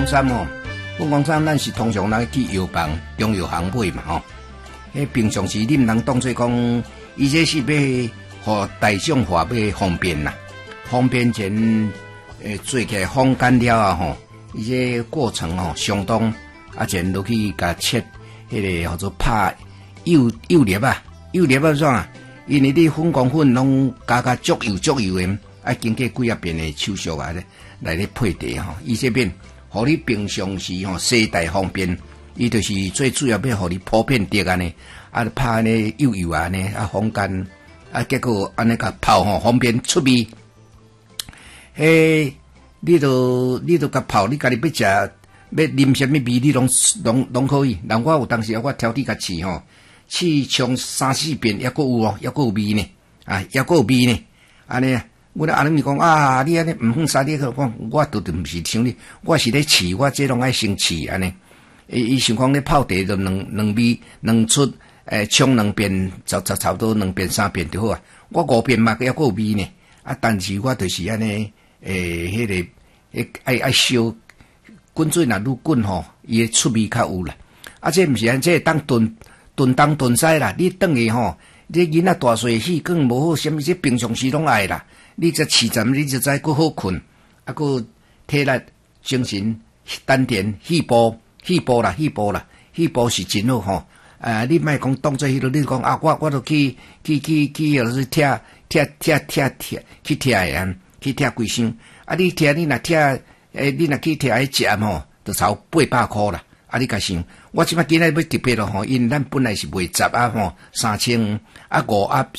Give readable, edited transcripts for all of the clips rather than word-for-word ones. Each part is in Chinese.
衫吼，凤凰衫咱是通常咱去药房、中药行买嘛吼。迄平常时你毋通当做讲，伊这是要互大众化要方便啦，方便前做起来风干了啊吼，伊这过程吼相当前落去甲切迄个叫做拍釉粒啊，釉粒啊怎啊？因为你粉光粉拢加足油的，经过几啊遍的手续啊来咧配茶吼，伊这边互你平常时吼携带方便。伊就是最主要要互你普遍得安尼，拍安尼油安尼，风干，结果安尼甲泡吼方便出味。你都甲泡，你家己要食，要啉什么味，你拢可以。人我有当时我挑剔甲试吼，试冲3-4遍，还阁有哦，还阁有味呢，还阁有味呢，安尼。我咧阿姆讲啊，你安尼毋好杀你个讲，我都毋是像你，我是咧试，我这拢爱先试安尼。伊想讲咧泡茶就两味两出，冲2遍，差不多2遍3遍就好啊。我5遍嘛，还阁有味呢。但是我就是安尼，迄个爱烧滚水若愈滚吼，伊诶出味较有啦。这毋是安，这当炖西啦。你转去吼，这囡仔大细气更无好，什么这平常时拢爱啦。你这起站你就知佫好困，佫体力精神丹田细胞是真好吼。你莫讲当做迄个，你讲啊，我都去就是踢去踢啊，去踢几箱。你踢你若踢你若去踢迄只吼，就超800块啦。你甲想，我即摆今日要特别咯吼，因为咱本来是卖10盒吼，3000，5盒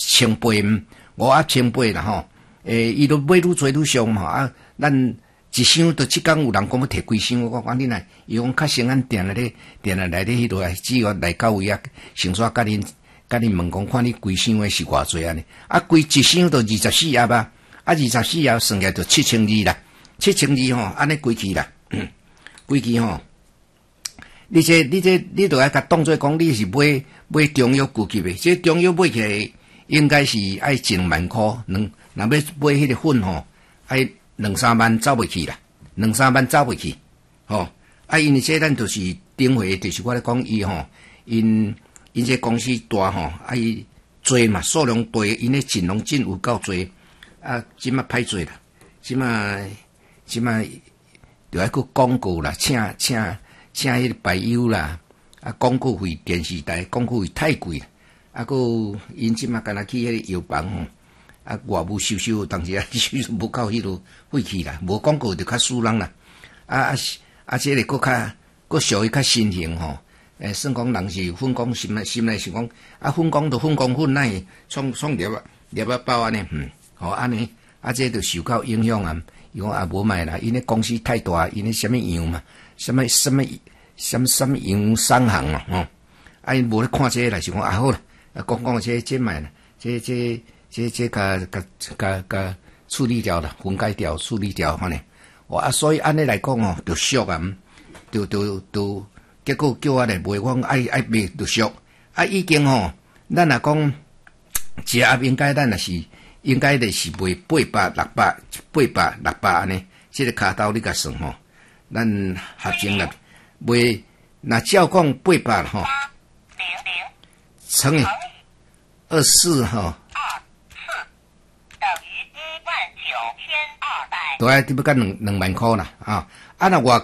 1800啦吼。伊都买愈侪愈俗嘛，咱一箱都即工有人讲要摕几箱，我讲你来，伊讲较先咱定来咧迄度来，只要来到位啊，先煞甲恁问讲，看你几箱诶是偌济安尼，规一箱都24盒啊，24盒算起来就7200啦，7200吼，安尼规期啦，规期吼，你都爱甲当做讲你是买中药高级诶，这中药买起来应该是爱1万块，若要买迄个粉吼，爱2-3万走袂去啦，2-3万走袂去，吼。因为这咱就是顶回，就是我咧讲伊吼，因这公司大吼，伊多嘛，数量大，因咧阵容真有够多，即摆歹做啦，即摆就爱去广告啦，请迄个排友啦，广告费电视台广告费太贵啦，佫因即摆干若去迄个药房吼。外务收，当时收无够迄落费气啦，无广告就较输人啦。这个佫属于较新型吼。算讲人是粉光心内是讲粉光就粉光粉，那创粒包安尼，安尼这就受到影响啊。伊讲无卖啦，因为公司太大，因为什么样嘛，什么样商行嘛，因无咧看这个来是讲好啦，讲这卖啦，这甲处理掉了，分解掉，处理掉，呢。所以安尼来讲哦，就俗啊，就结果叫我来卖，我讲爱卖就俗。已经吼，咱若讲一盒应该咱也是应该就是卖800-600安尼，这个卡刀你甲算吼，咱合情啦，卖若照讲800吼，乘以24吼。都爱要甲2万块啦，若外